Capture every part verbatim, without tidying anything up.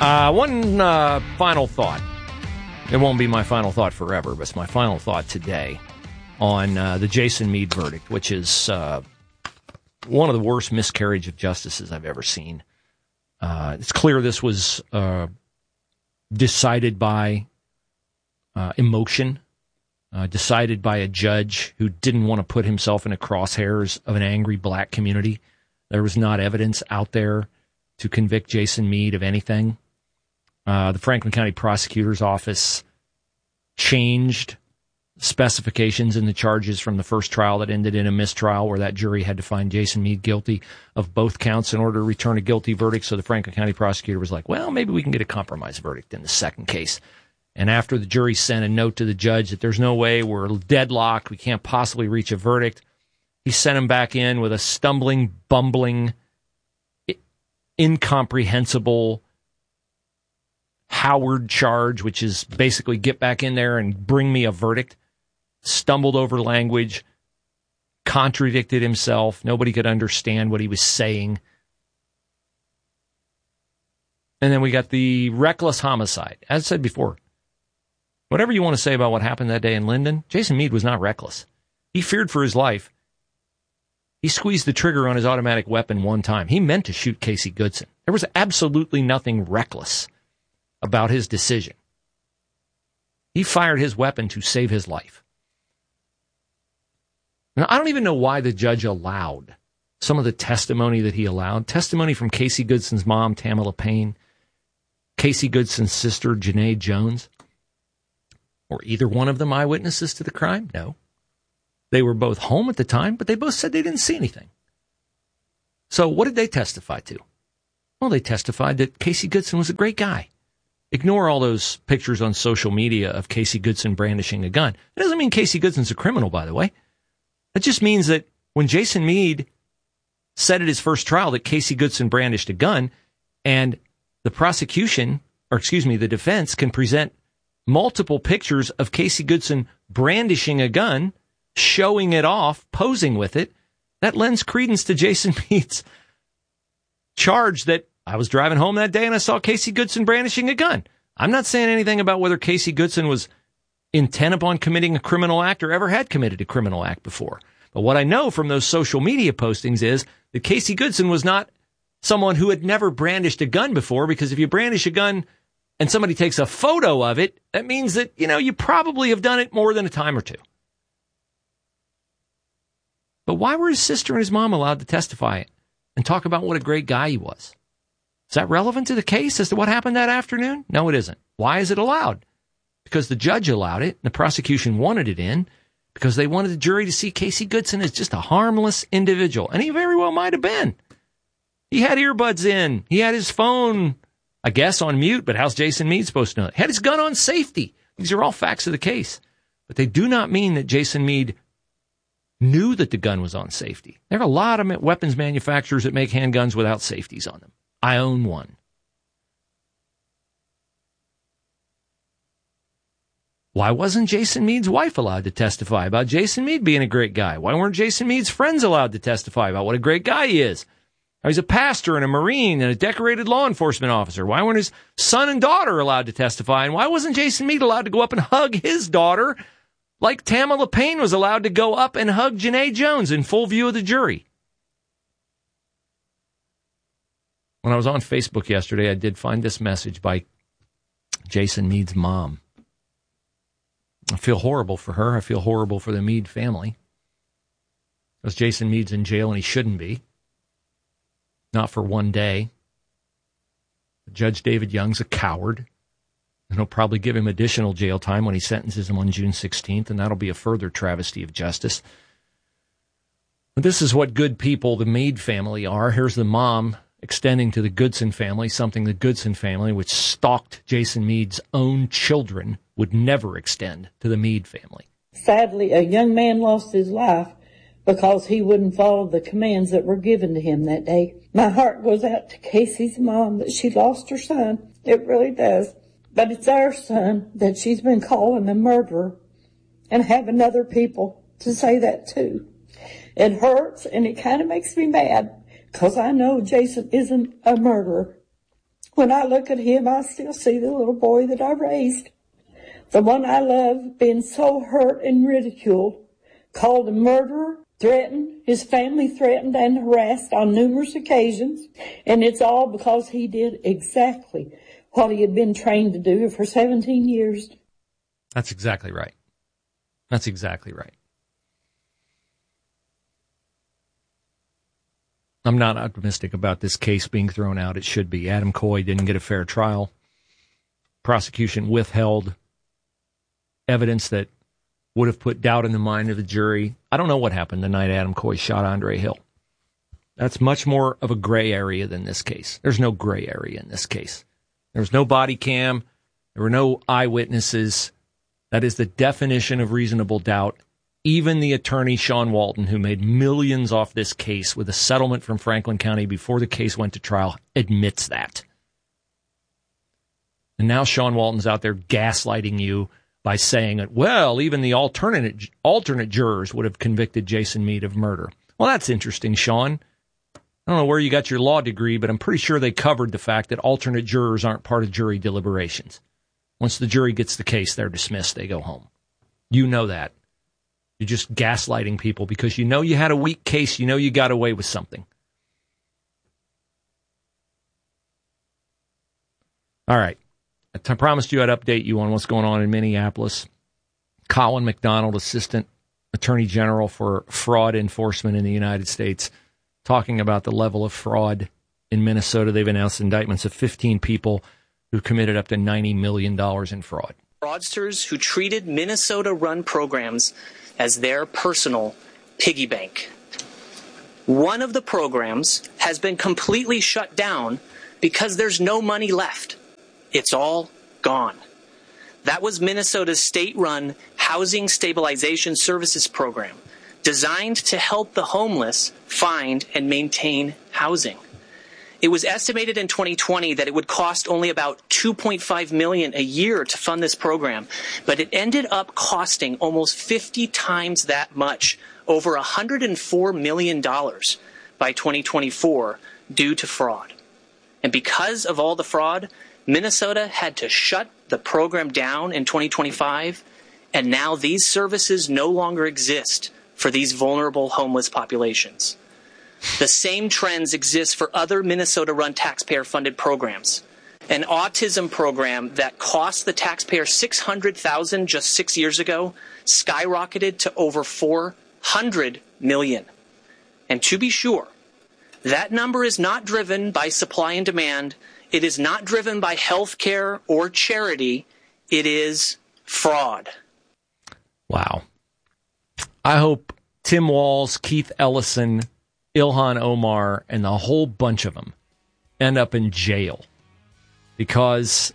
Uh, one uh, final thought. It won't be my final thought forever, but it's my final thought today on uh, the Jason Meade verdict, which is uh, one of the worst miscarriage of justices I've ever seen. Uh, it's clear this was uh, decided by uh, emotion, uh, decided by a judge who didn't want to put himself in the crosshairs of an angry black community. There was not evidence out there to convict Jason Meade of anything. Uh, the Franklin County Prosecutor's Office changed specifications in the charges from the first trial that ended in a mistrial, where that jury had to find Jason Meade guilty of both counts in order to return a guilty verdict. So the Franklin County prosecutor was like, well, maybe we can get a compromise verdict in the second case. And after the jury sent a note to the judge that there's no way, we're deadlocked, we can't possibly reach a verdict, he sent him back in with a stumbling, bumbling, incomprehensible Howard charge, which is basically get back in there and bring me a verdict. Stumbled over language, contradicted himself. Nobody could understand what he was saying. And then we got the reckless homicide. As I said before, whatever you want to say about what happened that day in Linden, Jason Meade was not reckless. He feared for his life. He squeezed the trigger on his automatic weapon one time. He meant to shoot Casey Goodson. There was absolutely nothing reckless about his decision. He fired his weapon to save his life. Now, I don't even know why the judge allowed some of the testimony that he allowed. Testimony from Casey Goodson's mom, Tamala Payne, Casey Goodson's sister, Janae Jones. Were either one of them eyewitnesses to the crime? No. They were both home at the time, but they both said they didn't see anything. So what did they testify to? Well, they testified that Casey Goodson was a great guy. Ignore all those pictures on social media of Casey Goodson brandishing a gun. It doesn't mean Casey Goodson's a criminal, by the way. It just means that when Jason Meade said at his first trial that Casey Goodson brandished a gun, and the prosecution, or excuse me, the defense can present multiple pictures of Casey Goodson brandishing a gun, showing it off, posing with it, that lends credence to Jason Meade's charge that I was driving home that day and I saw Casey Goodson brandishing a gun. I'm not saying anything about whether Casey Goodson was intent upon committing a criminal act or ever had committed a criminal act before. But what I know from those social media postings is that Casey Goodson was not someone who had never brandished a gun before, because if you brandish a gun and somebody takes a photo of it, that means that, you know, you probably have done it more than a time or two. But why were his sister and his mom allowed to testify and talk about what a great guy he was? Is that relevant to the case as to what happened that afternoon? No, it isn't. Why is it allowed? Because the judge allowed it, and the prosecution wanted it in, because they wanted the jury to see Casey Goodson as just a harmless individual. And he very well might have been. He had earbuds in. He had his phone, I guess, on mute, but how's Jason Meade supposed to know? He had his gun on safety. These are all facts of the case. But they do not mean that Jason Meade knew that the gun was on safety. There are a lot of weapons manufacturers that make handguns without safeties on them. I own one. Why wasn't Jason Meade's wife allowed to testify about Jason Meade being a great guy? Why weren't Jason Meade's friends allowed to testify about what a great guy he is? He's a pastor and a Marine and a decorated law enforcement officer. Why weren't his son and daughter allowed to testify? And why wasn't Jason Meade allowed to go up and hug his daughter like Tamala Payne was allowed to go up and hug Janae Jones in full view of the jury? When I was on Facebook yesterday, I did find this message by Jason Meade's mom. I feel horrible for her. I feel horrible for the Meade family. Because Jason Meade's in jail and he shouldn't be. Not for one day. Judge David Young's a coward. And he'll probably give him additional jail time when he sentences him on June sixteenth, and that'll be a further travesty of justice. But this is what good people the Meade family are. Here's the mom extending to the Goodson family something the Goodson family, which stalked Jason Meade's own children, would never extend to the Meade family. Sadly, a young man lost his life because he wouldn't follow the commands that were given to him that day. My heart goes out to Casey's mom that she lost her son. It really does. But it's our son that she's been calling a murderer, and having other people to say that too. It hurts, and it kind of makes me mad because I know Jason isn't a murderer. When I look at him, I still see the little boy that I raised. The one I love being so hurt and ridiculed, called a murderer, threatened, his family threatened and harassed on numerous occasions, and it's all because he did exactly what he had been trained to do for seventeen years. That's exactly right. That's exactly right. I'm not optimistic about this case being thrown out. It should be. Adam Coy didn't get a fair trial. Prosecution withheld evidence that would have put doubt in the mind of the jury. I don't know what happened the night Adam Coy shot Andre Hill. That's much more of a gray area than this case. There's no gray area in this case. There was no body cam. There were no eyewitnesses. That is the definition of reasonable doubt. Even the attorney, Sean Walton, who made millions off this case with a settlement from Franklin County before the case went to trial, admits that. And now Sean Walton's out there gaslighting you by saying that, well, even the alternate alternate jurors would have convicted Jason Meade of murder. Well, that's interesting, Sean. I don't know where you got your law degree, but I'm pretty sure they covered the fact that alternate jurors aren't part of jury deliberations. Once the jury gets the case, they're dismissed. They go home. You know that. You're just gaslighting people because you know you had a weak case. You know you got away with something. All right. I t- promised you I'd update you on what's going on in Minneapolis. Colin McDonald, Assistant Attorney General for Fraud Enforcement in the United States, talking about the level of fraud in Minnesota. They've announced indictments of fifteen people who committed up to ninety million dollars in fraud. Fraudsters who treated Minnesota-run programs as their personal piggy bank. One of the programs has been completely shut down because there's no money left. It's all gone. That was Minnesota's state-run Housing Stabilization Services Program, designed to help the homeless find and maintain housing. It was estimated in twenty twenty that it would cost only about two point five million dollars a year to fund this program, but it ended up costing almost fifty times that much, over one hundred four million dollars by twenty twenty-four due to fraud. And because of all the fraud, Minnesota had to shut the program down in twenty twenty-five, and now these services no longer exist for these vulnerable homeless populations. The same trends exist for other Minnesota-run taxpayer-funded programs. An autism program that cost the taxpayer six hundred thousand dollars just six years ago skyrocketed to over four hundred million dollars. And to be sure, that number is not driven by supply and demand. It is not driven by health care or charity. It is fraud. Wow. I hope Tim Walz, Keith Ellison, Ilhan Omar, and the whole bunch of them end up in jail because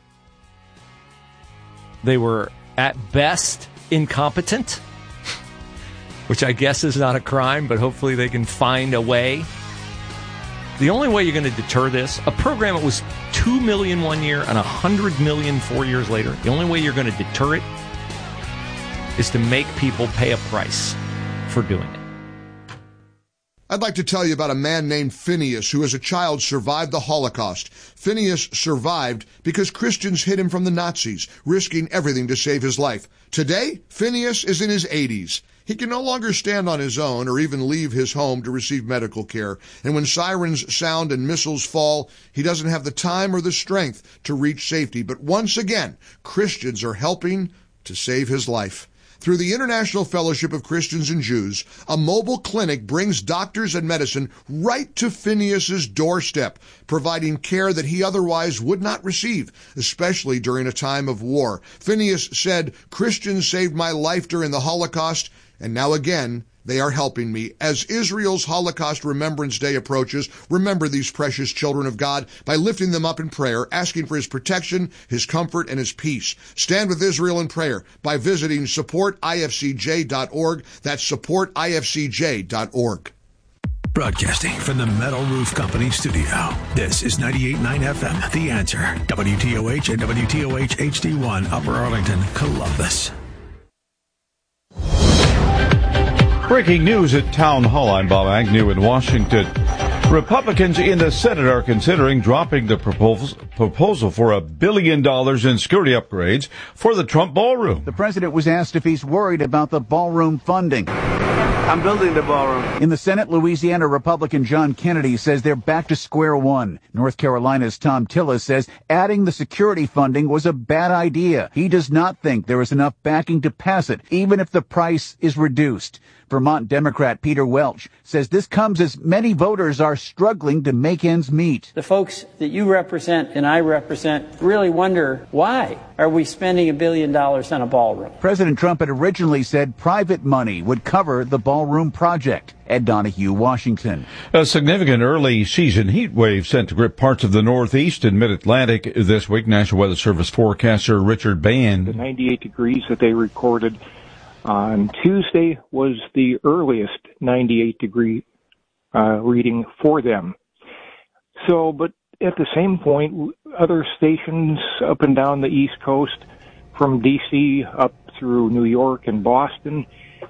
they were at best incompetent, which I guess is not a crime, but hopefully they can find a way. The only way you're going to deter this, a program that was two million dollars one year and one hundred million dollars four years later, the only way you're going to deter it is to make people pay a price for doing it. I'd like to tell you about a man named Phineas who as a child survived the Holocaust. Phineas survived because Christians hid him from the Nazis, risking everything to save his life. Today, Phineas is in his eighties. He can no longer stand on his own or even leave his home to receive medical care. And when sirens sound and missiles fall, he doesn't have the time or the strength to reach safety. But once again, Christians are helping to save his life. Through the International Fellowship of Christians and Jews, a mobile clinic brings doctors and medicine right to Phineas's doorstep, providing care that he otherwise would not receive, especially during a time of war. Phineas said, "Christians saved my life during the Holocaust, and now again, they are helping me." As Israel's Holocaust Remembrance Day approaches, remember these precious children of God by lifting them up in prayer, asking for his protection, his comfort, and his peace. Stand with Israel in prayer by visiting support I F C J dot org. That's support I F C J dot org. Broadcasting from the Metal Roof Company studio, this is ninety-eight point nine F M, The Answer, W T O H and W T O H H D one, Upper Arlington, Columbus. Breaking news at Town Hall. I'm Bob Agnew in Washington. Republicans in the Senate are considering dropping the proposal, proposal for a billion dollars in security upgrades for the Trump ballroom. The president was asked if he's worried about the ballroom funding. I'm building the ballroom. In the Senate, Louisiana Republican John Kennedy says they're back to square one. North Carolina's Tom Tillis says adding the security funding was a bad idea. He does not think there is enough backing to pass it, even if the price is reduced. Vermont Democrat Peter Welch says this comes as many voters are struggling to make ends meet. The folks that you represent and I represent really wonder, why are we spending a billion dollars on a ballroom? President Trump had originally said private money would cover the ballroom project. Ed Donahue, Washington. A significant early season heat wave sent to grip parts of the Northeast and Mid-Atlantic this week. National Weather Service forecaster Richard Band. The ninety-eight degrees that they recorded on Tuesday was the earliest ninety-eight degree uh, reading for them. So, but at the same point, other stations up and down the East Coast, from D C up through New York and Boston,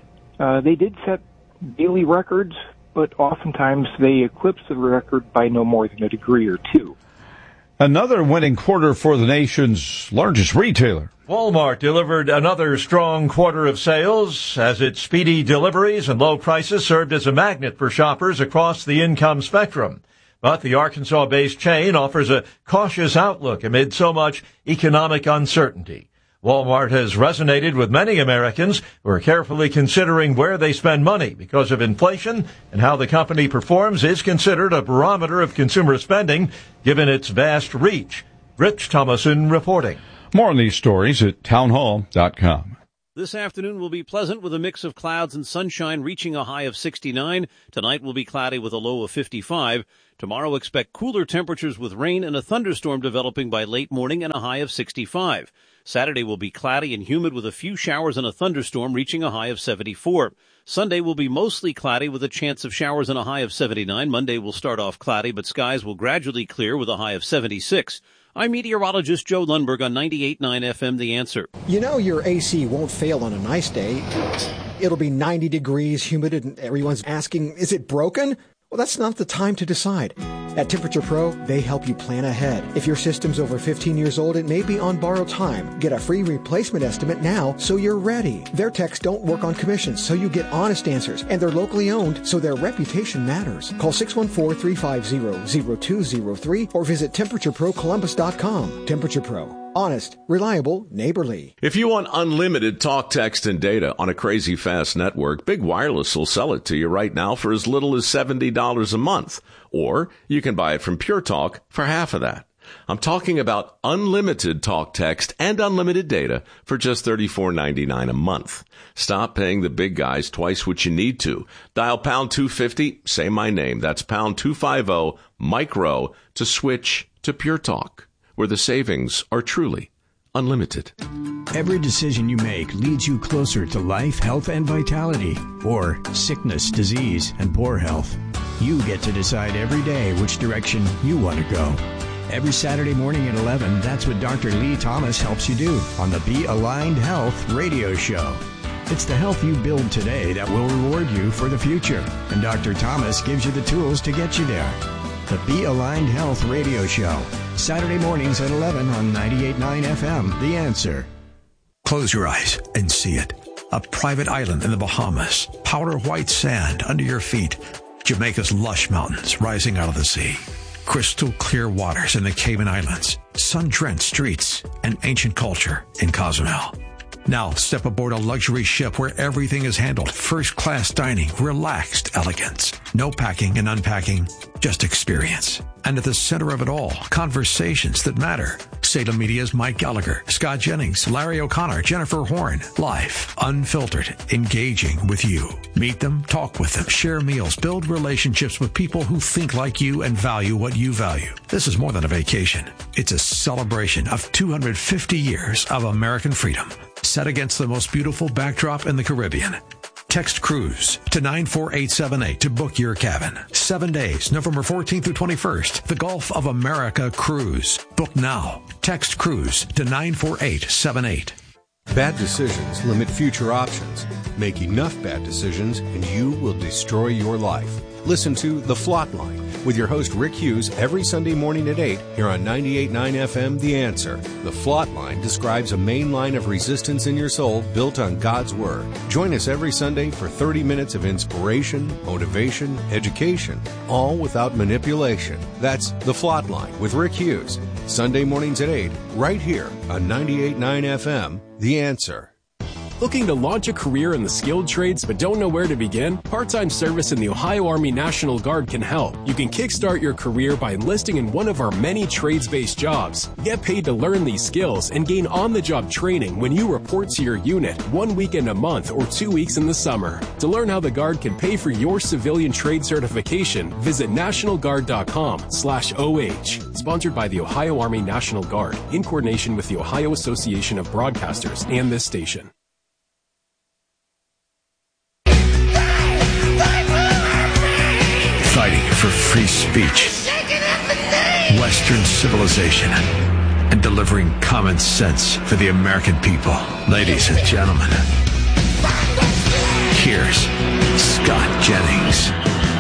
uh, they did set daily records, but oftentimes they eclipse the record by no more than a degree or two. Another winning quarter for the nation's largest retailer. Walmart delivered another strong quarter of sales as its speedy deliveries and low prices served as a magnet for shoppers across the income spectrum. But the Arkansas-based chain offers a cautious outlook amid so much economic uncertainty. Walmart has resonated with many Americans who are carefully considering where they spend money because of inflation, and how the company performs is considered a barometer of consumer spending given its vast reach. Rich Thomason reporting. More on these stories at townhall dot com. This afternoon will be pleasant with a mix of clouds and sunshine, reaching a high of sixty-nine. Tonight will be cloudy with a low of fifty-five. Tomorrow expect cooler temperatures with rain and a thunderstorm developing by late morning and a high of sixty-five. Saturday will be cloudy and humid with a few showers and a thunderstorm, reaching a high of seventy-four. Sunday will be mostly cloudy with a chance of showers and a high of seventy-nine. Monday will start off cloudy, but skies will gradually clear with a high of seventy-six. I'm meteorologist Joe Lundberg on ninety-eight point nine F M, The Answer. You know your A C won't fail on a nice day. It'll be ninety degrees, humid, and everyone's asking, is it broken? Well, that's not the time to decide. At Temperature Pro, they help you plan ahead. If your system's over fifteen years old, it may be on borrowed time. Get a free replacement estimate now so you're ready. Their techs don't work on commissions, so you get honest answers. And they're locally owned, so their reputation matters. Call six one four, three five zero, zero two zero three or visit temperature pro columbus dot com. Temperature Pro. Honest, reliable, neighborly. If you want unlimited talk, text, and data on a crazy fast network, Big Wireless will sell it to you right now for as little as seventy dollars a month. Or you can buy it from Pure Talk for half of that. I'm talking about unlimited talk, text, and unlimited data for just thirty-four ninety-nine a month. Stop paying the big guys twice what you need to. Dial pound two fifty, say my name. That's pound two fifty, micro, to switch to Pure Talk, where the savings are truly unlimited. Every decision you make leads you closer to life, health, and vitality, or sickness, disease, and poor health. You get to decide every day which direction you want to go. Every Saturday morning at eleven, that's what Doctor Lee Thomas helps you do on the Be Aligned Health radio show. It's the health you build today that will reward you for the future, and Doctor Thomas gives you the tools to get you there. The Be Aligned Health radio show, Saturday mornings at eleven on ninety-eight point nine F M, The Answer. Close your eyes and see it. A private island in the Bahamas, powder white sand under your feet, Jamaica's lush mountains rising out of the sea, crystal clear waters in the Cayman Islands, sun-drenched streets, and ancient culture in Cozumel. Now step aboard a luxury ship where everything is handled. First-class dining, relaxed elegance. No packing and unpacking, just experience. And at the center of it all, conversations that matter. Salem Media's Mike Gallagher, Scott Jennings, Larry O'Connor, Jennifer Horn. Live, unfiltered, engaging with you. Meet them, talk with them, share meals, build relationships with people who think like you and value what you value. This is more than a vacation. It's a celebration of two hundred fifty years of American freedom, set against the most beautiful backdrop in the Caribbean. Text Cruise to nine four eight seven eight to book your cabin. Seven days, November fourteenth through twenty-first. The Gulf of America Cruise. Book now. Text Cruise to nine four eight seven eight. Bad decisions limit future options. Make enough bad decisions and you will destroy your life. Listen to The Flot Line with your host Rick Hughes every Sunday morning at eight here on ninety-eight point nine F M The Answer. The Flawed Line describes a main line of resistance in your soul built on God's Word. Join us every Sunday for thirty minutes of inspiration, motivation, education, all without manipulation. That's The Flawed Line with Rick Hughes, Sunday mornings at eight, right here on ninety-eight point nine F M The Answer. Looking to launch a career in the skilled trades but don't know where to begin? Part-time service in the Ohio Army National Guard can help. You can kickstart your career by enlisting in one of our many trades-based jobs. Get paid to learn these skills and gain on-the-job training when you report to your unit one weekend a month or two weeks in the summer. To learn how the Guard can pay for your civilian trade certification, visit nationalguard.com slash OH. Sponsored by the Ohio Army National Guard in coordination with the Ohio Association of Broadcasters and this station. Fighting for free speech, Western civilization, and delivering common sense for the American people. Ladies and gentlemen, here's Scott Jennings.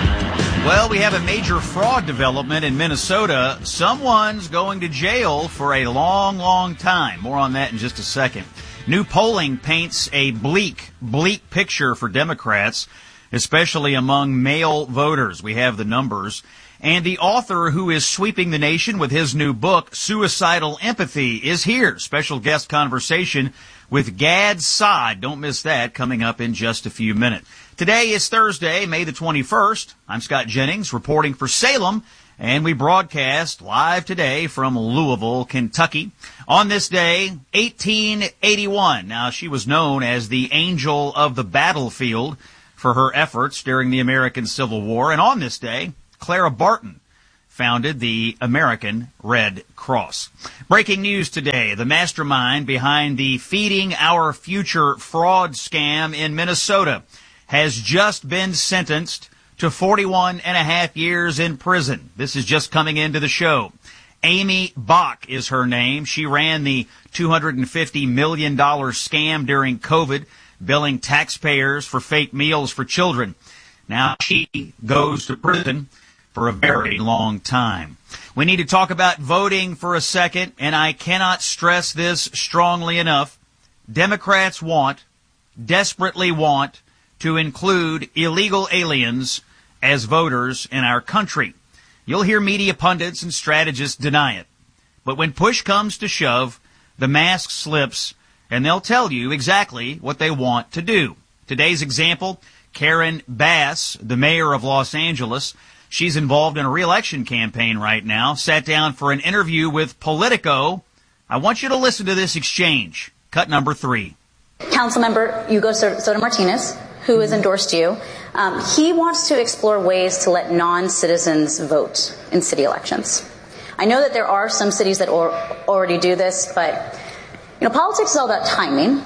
Well, we have a major fraud development in Minnesota. Someone's going to jail for a long, long time. More on that in just a second. New polling paints a bleak, bleak picture for Democrats, especially among male voters. We have the numbers. And the author who is sweeping the nation with his new book, Suicidal Empathy, is here. Special guest conversation with Gad Saad. Don't miss that, coming up in just a few minutes. Today is Thursday, May the twenty-first. I'm Scott Jennings, reporting for Salem, and we broadcast live today from Louisville, Kentucky. On this day, eighteen eighty-one. Now, she was known as the Angel of the Battlefield for her efforts during the American Civil War. And on this day, Clara Barton founded the American Red Cross. Breaking news today, the mastermind behind the Feeding Our Future fraud scam in Minnesota has just been sentenced to forty-one and a half years in prison. This is just coming into the show. Amy Bach is her name. She ran the two hundred fifty million dollars scam during COVID, billing taxpayers for fake meals for children. Now she goes to prison for a very long time. We need to talk about voting for a second, and I cannot stress this strongly enough. Democrats want, desperately want, to include illegal aliens as voters in our country. You'll hear media pundits and strategists deny it. But when push comes to shove, the mask slips, and they'll tell you exactly what they want to do. Today's example, Karen Bass, the mayor of Los Angeles. She's involved in a re-election campaign right now, sat down for an interview with Politico. I want you to listen to this exchange. Cut number three. Councilmember Hugo Soto Martinez, who has endorsed you, um, he wants to explore ways to let non-citizens vote in city elections. I know that there are some cities that or- already do this, but you know, politics is all about timing.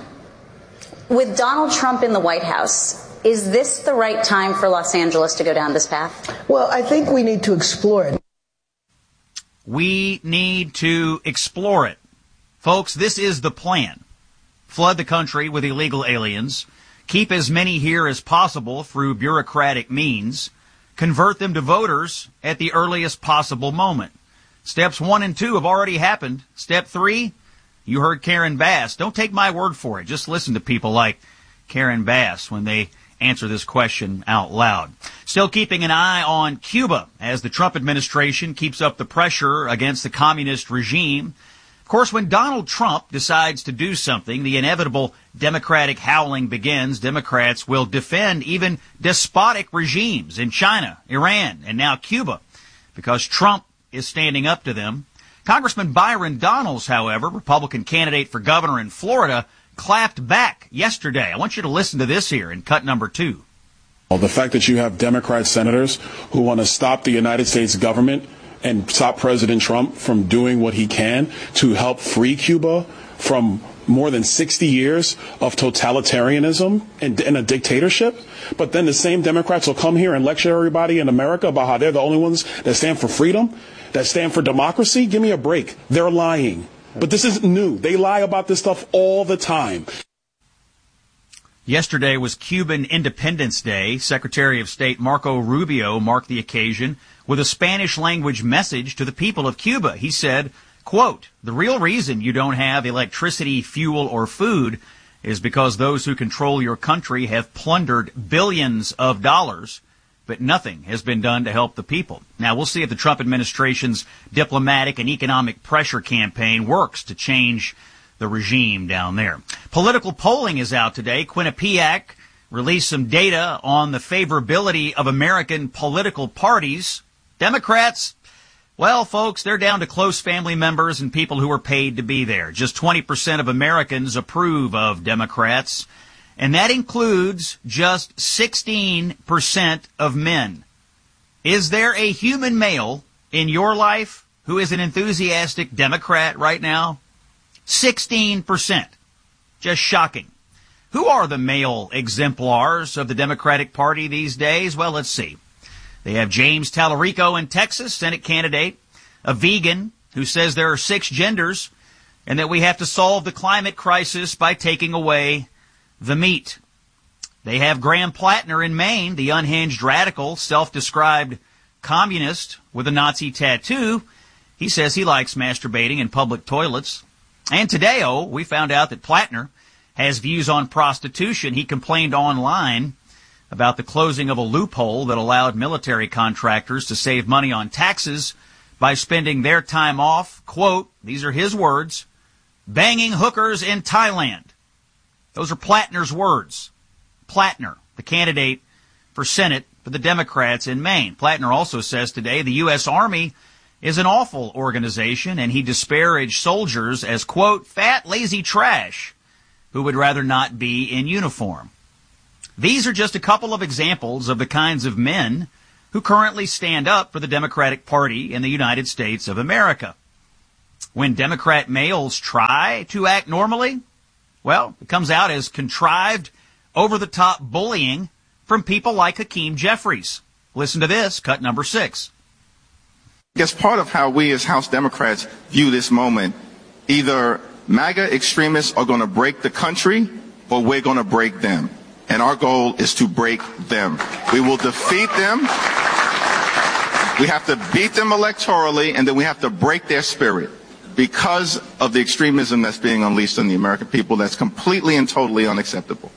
With Donald Trump in the White House, is this the right time for Los Angeles to go down this path? Well, I think we need to explore it. We need to explore it. Folks, this is the plan. Flood the country with illegal aliens. Keep as many here as possible through bureaucratic means. Convert them to voters at the earliest possible moment. Steps one and two have already happened. Step three, you heard Karen Bass. Don't take my word for it. Just listen to people like Karen Bass when they answer this question out loud. Still keeping an eye on Cuba as the Trump administration keeps up the pressure against the communist regime. Of course, when Donald Trump decides to do something, the inevitable Democratic howling begins. Democrats will defend even despotic regimes in China, Iran, and now Cuba because Trump is standing up to them. Congressman Byron Donalds, however, Republican candidate for governor in Florida, clapped back yesterday. I want you to listen to this here in cut number two. Well, the fact that you have Democrat senators who want to stop the United States government and stop President Trump from doing what he can to help free Cuba from more than sixty years of totalitarianism and, and a dictatorship. But then the same Democrats will come here and lecture everybody in America about how they're the only ones that stand for freedom, that stand for democracy. Give me a break. They're lying. But this isn't new. They lie about this stuff all the time. Yesterday was Cuban Independence Day. Secretary of State Marco Rubio marked the occasion with a Spanish-language message to the people of Cuba. He said, quote, "The real reason you don't have electricity, fuel, or food is because those who control your country have plundered billions of dollars, but nothing has been done to help the people." Now, we'll see if the Trump administration's diplomatic and economic pressure campaign works to change the regime down there. Political polling is out today. Quinnipiac released some data on the favorability of American political parties. Democrats, well, folks, they're down to close family members and people who are paid to be there. Just twenty percent of Americans approve of Democrats, and that includes just sixteen percent of men. Is there a human male in your life who is an enthusiastic Democrat right now? sixteen percent. Just shocking. Who are the male exemplars of the Democratic Party these days? Well, let's see. They have James Tallarico in Texas, Senate candidate, a vegan who says there are six genders and that we have to solve the climate crisis by taking away the meat. They have Graham Plattner in Maine, the unhinged radical, self-described communist with a Nazi tattoo. He says he likes masturbating in public toilets. And today, oh, we found out that Plattner has views on prostitution. He complained online about the closing of a loophole that allowed military contractors to save money on taxes by spending their time off, quote, these are his words, banging hookers in Thailand. Those are Plattner's words. Plattner, the candidate for Senate for the Democrats in Maine. Plattner also says today the U S Army is an awful organization, and he disparaged soldiers as, quote, fat, lazy trash who would rather not be in uniform. These are just a couple of examples of the kinds of men who currently stand up for the Democratic Party in the United States of America. When Democrat males try to act normally, well, it comes out as contrived, over-the-top bullying from people like Hakeem Jeffries. Listen to this, cut number six. I guess part of how we as House Democrats view this moment, either MAGA extremists are going to break the country or we're going to break them. And our goal is to break them. We will defeat them. We have to beat them electorally, and then we have to break their spirit because of the extremism that's being unleashed on the American people. That's completely and totally unacceptable.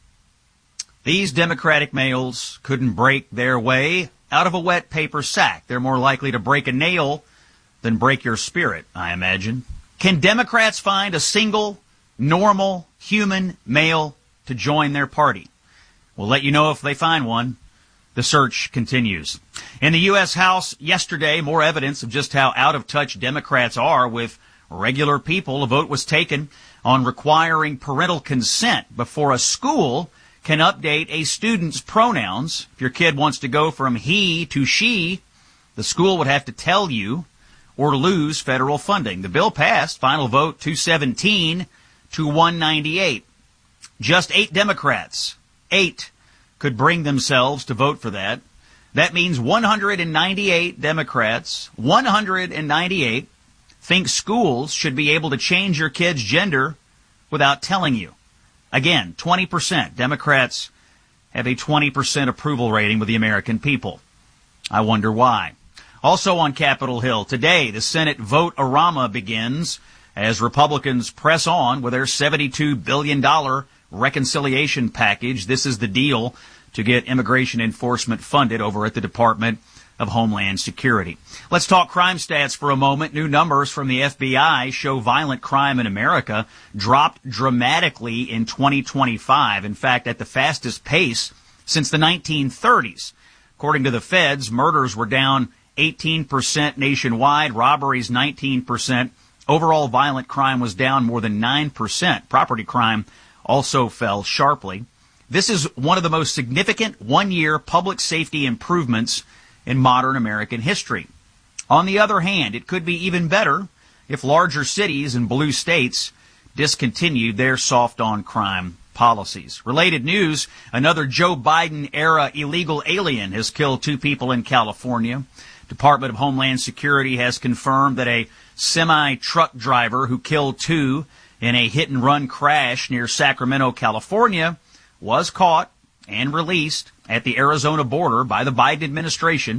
These Democratic males couldn't break their way out of a wet paper sack. They're more likely to break a nail than break your spirit, I imagine. Can Democrats find a single, normal, human male to join their party? We'll let you know if they find one. The search continues. In the U S House yesterday, more evidence of just how out of touch Democrats are with regular people. A vote was taken on requiring parental consent before a school can update a student's pronouns. If your kid wants to go from he to she, the school would have to tell you or lose federal funding. The bill passed, final vote two seventeen to one ninety-eight. Just eight Democrats, eight, could bring themselves to vote for that. That means one hundred ninety-eight Democrats, one hundred ninety-eight, think schools should be able to change your kid's gender without telling you. Again, twenty percent. Democrats have a twenty percent approval rating with the American people. I wonder why. Also on Capitol Hill, today the Senate vote-a-rama begins as Republicans press on with their seventy-two billion dollars reconciliation package. This is the deal to get immigration enforcement funded over at the Department of Homeland Security. Let's talk crime stats for a moment. New numbers from the F B I show violent crime in America dropped dramatically in twenty twenty-five. In fact, at the fastest pace since the nineteen thirties. According to the feds, murders were down eighteen percent nationwide, robberies nineteen percent. Overall violent crime was down more than nine percent. Property crime also fell sharply. This is one of the most significant one-year public safety improvements in modern American history. On the other hand, it could be even better if larger cities and blue states discontinued their soft-on-crime policies. Related news, another Joe Biden-era illegal alien has killed two people in California. Department of Homeland Security has confirmed that a semi-truck driver who killed two in a hit-and-run crash near Sacramento, California, was caught and released at the Arizona border by the Biden administration.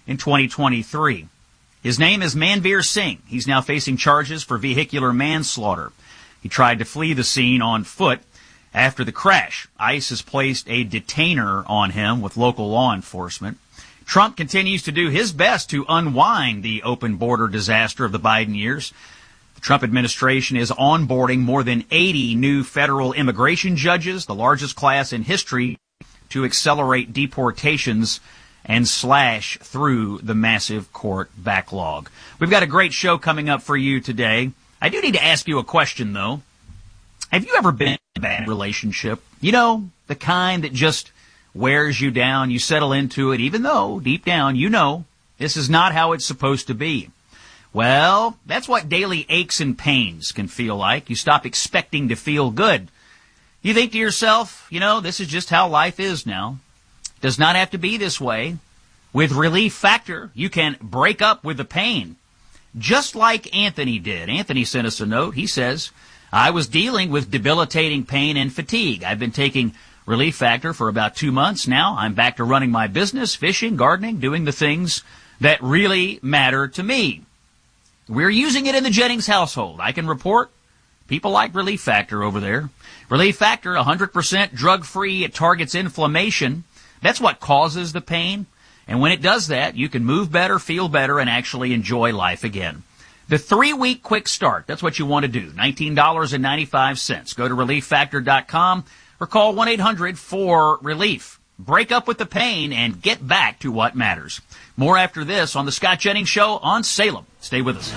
in twenty twenty-three. His name is Manveer Singh. He's now facing charges for vehicular manslaughter. He tried to flee the scene on foot after the crash. ICE has placed a detainer on him with local law enforcement. Trump continues to do his best to unwind the open border disaster of the Biden years. The Trump administration is onboarding more than eighty new federal immigration judges, the largest class in history, to accelerate deportations and slash through the massive court backlog. We've got a great show coming up for you today. I do need to ask you a question, though. Have you ever been in a bad relationship? You know, the kind that just wears you down. You settle into it, even though deep down you know this is not how it's supposed to be. Well, that's what daily aches and pains can feel like. You stop expecting to feel good. You think to yourself, you know, this is just how life is now. It does not have to be this way. With Relief Factor, you can break up with the pain, just like Anthony did. Anthony sent us a note. He says, I was dealing with debilitating pain and fatigue. I've been taking Relief Factor for about two months now. I'm back to running my business, fishing, gardening, doing the things that really matter to me. We're using it in the Jennings household. I can report people like Relief Factor over there. Relief Factor, one hundred percent drug-free. It targets inflammation. That's what causes the pain. And when it does that, you can move better, feel better, and actually enjoy life again. The three-week quick start, that's what you want to do. nineteen dollars and ninety-five cents. Go to relief factor dot com. Or call one eight hundred four relief. Break up with the pain and get back to what matters. More after this on The Scott Jennings Show on Salem. Stay with us.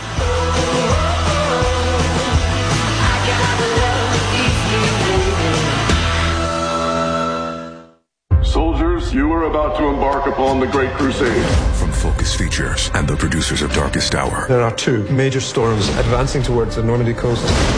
Soldiers, you are about to embark upon the Great Crusade. From Focus Features and the producers of Darkest Hour. There are two major storms advancing towards the Normandy coast.